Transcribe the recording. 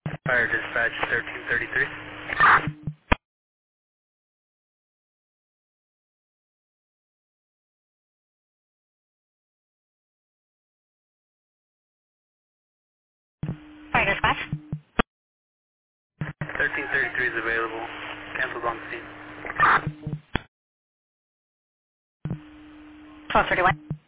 Fire dispatch 1333. Fire dispatch. 1333 is available. Canceled on the scene. 1231.